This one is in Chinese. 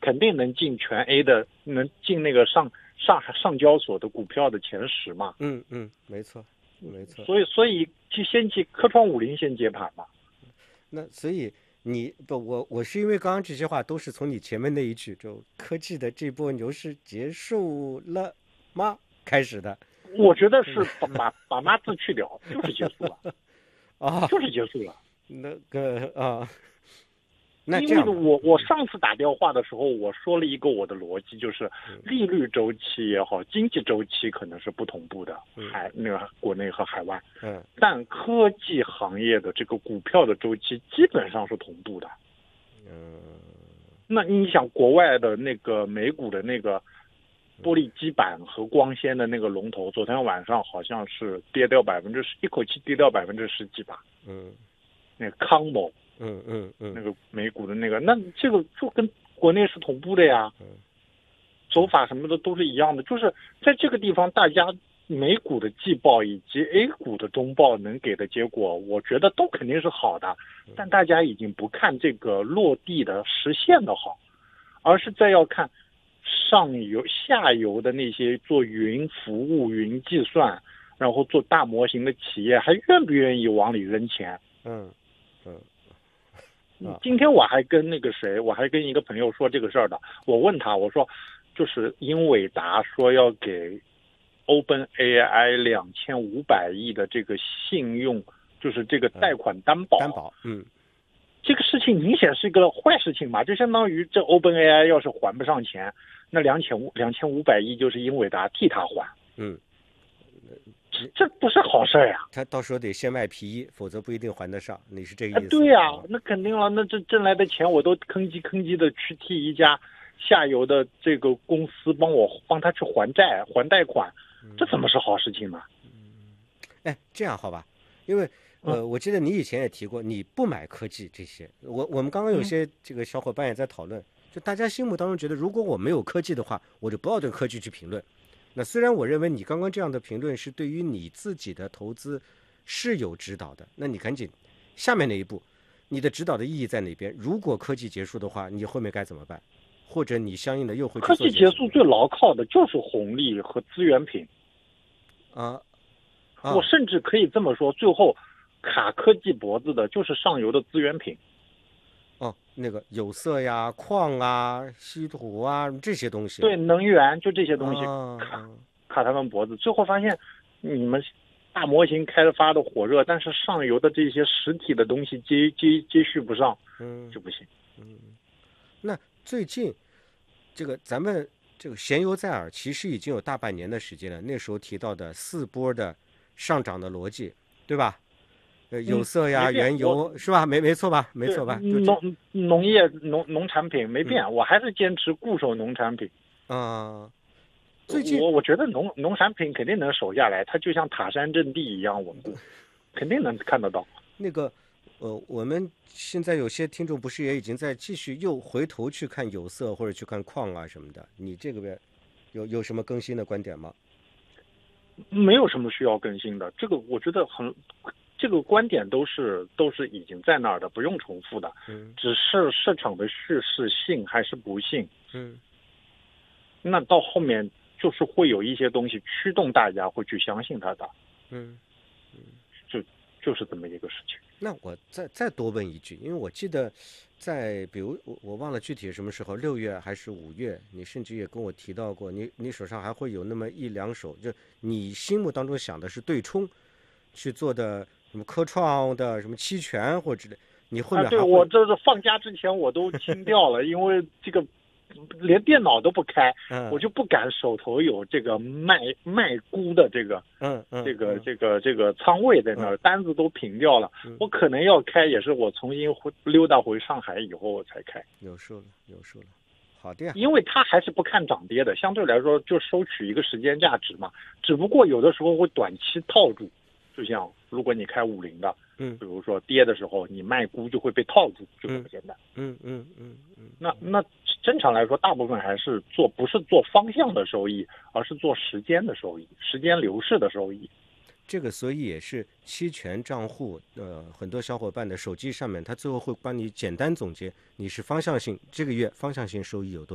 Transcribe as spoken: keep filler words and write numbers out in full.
肯定能进全 A 的，能进那个上上海上交所的股票的前十嘛。 嗯嗯，没错没错。 所以所以就先接科创五零先接盘嘛。 那所以你不我我是因为刚刚这些话都是从你前面那一句就科技的这波牛市结束了吗开始的。 我觉得是把把把妈字去掉，就是结束了啊， 就是结束了。 那个啊，那因这样吧， 为我我上次打电话的时候，我说了一个我的逻辑，就是利率周期也好，经济周期可能是不同步的，海那个国内和海外， 嗯， 但科技行业的这个股票的周期基本上是同步的。 嗯， 那你想国外的那个美股的那个玻璃基板和光纤的那个龙头，昨天晚上好像是跌掉百分之十，一口气跌掉百分之十几吧。 嗯， 那个康某， 嗯嗯嗯， 那个美股的那个，那这个就跟国内是同步的呀，走法什么的都是一样的，就是在这个地方，大家美股的季报以及 A 股的中报能给的结果，我觉得都肯定是好的，但大家已经不看这个落地的实现的好，而是在要看上游下游的那些做云服务、云计算，然后做大模型的企业，还愿不愿意往里扔钱？ 嗯嗯。啊、 今天我还跟那个谁，我还跟一个朋友说这个事儿的。我问他，我说，就是英伟达说要给 OpenAI 两千五百亿的这个信用，就是这个贷款担保。 担保，嗯， 这个事情明显是一个坏事情嘛，就相当于这 OpenAI 要是还不上钱，那两千五两千五百亿就是英伟达替他还。 嗯。 这不是好事呀、啊！ 他到时候得先卖皮衣，否则不一定还得上。你是这个意思？ 啊对呀、啊，那肯定了。那这挣来的钱，我都吭叽吭叽的去替一家下游的这个公司帮我帮他去还债、还贷款，这怎么是好事情呢？ 嗯，哎，这样好吧？因为呃， 嗯、 我记得你以前也提过，你不买科技这些。我我们刚刚有些这个小伙伴也在讨论，嗯、就大家心目当中觉得，如果我没有科技的话，我就不要对科技去评论。那虽然我认为你刚刚这样的评论是对于你自己的投资是有指导的，那你赶紧下面那一步，你的指导的意义在哪边？如果科技结束的话，你后面该怎么办？或者你相应的又会去做科技结束最牢靠的就是红利和资源品啊。啊我甚至可以这么说，最后卡科技脖子的就是上游的资源品。 哦，那个有色呀、矿啊、稀土啊这些东西， 对，能源就这些东西啊、 卡卡他们脖子，最后发现你们大模型开发的火热，但是上游的这些实体的东西接接接续不上， 嗯， 就不行。 嗯，那最近这个咱们这个闲游在耳，其实已经有大半年的时间了。那时候提到的四波的上涨的逻辑，对吧？呃，有色呀、 嗯、 原油是吧？没没错吧？没错吧？ 农农业农农产品没变、嗯，我还是坚持固守农产品。 啊、呃，最近我我觉得农农产品肯定能守下来，它就像塔山阵地一样稳固，肯定能看得到。 那个呃，我们现在有些听众不是也已经在继续又回头去看有色或者去看矿啊什么的，你这个边有有什么更新的观点吗？ 没有什么需要更新的，这个我觉得很。这个观点都是都是已经在那儿的，不用重复的， 嗯， 只是市场的叙事信还是不信， 嗯， 那到后面就是会有一些东西驱动大家会去相信它的， 嗯嗯， 就就是这么一个事情。 那我再再多问一句，因为我记得在比如我我忘了具体什么时候，六月还是五月，你甚至也跟我提到过，你你手上还会有那么一两手，就你心目当中想的是对冲去做的。什么科创的什么期权或者之类，你后面还会、 啊、对我这是放假之前我都清掉了，因为这个连电脑都不开， 嗯、 我就不敢手头有这个卖卖估的这个， 嗯嗯， 这个、嗯、这个这个仓位在那儿、嗯，单子都平掉了、嗯。我可能要开，也是我重新回溜达回上海以后我才开。 有数了，有数了，好的呀。 因为他还是不看涨跌的，相对来说就收取一个时间价值嘛，只不过有的时候会短期套住。就像如果你开五零的， 嗯， 比如说跌的时候，你卖估就会被套住，就这么简单。 嗯嗯嗯嗯。 那那正常来说，大部分还是做不是做方向的收益，而是做时间的收益，时间流逝的收益。 这个所以也是期权账户，呃，很多小伙伴的手机上面，他最后会帮你简单总结，你是方向性这个月方向性收益有多。